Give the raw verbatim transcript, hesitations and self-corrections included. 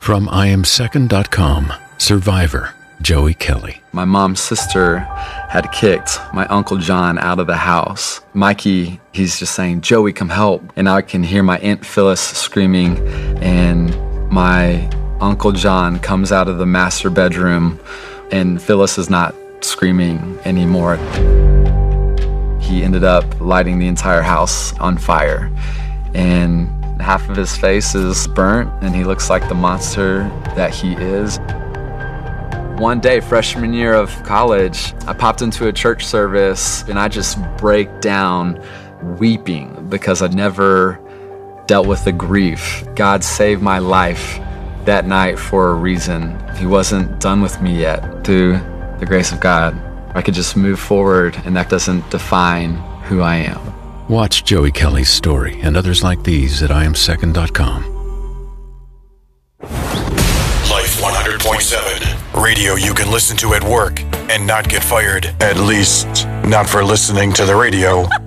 From I am second dot com, survivor Joey Kelly. My mom's sister had kicked my Uncle John out of the house. Mikey, he's just saying, Joey, come help. And I can hear my Aunt Phyllis screaming, and my Uncle John comes out of the master bedroom, and Phyllis is not screaming anymore. He ended up lighting the entire house on fire, and half of his face is burnt, and he looks like the monster that he is. One day, freshman year of college, I popped into a church service, and I just break down weeping because I never dealt with the grief. God saved my life that night for a reason. He wasn't done with me yet. Through the grace of God, I could just move forward, and that doesn't define who I am. Watch Joey Kelly's story and others like these at I am second dot com. Life one hundred point seven. Radio you can listen to at work and not get fired. At least, not for listening to the radio.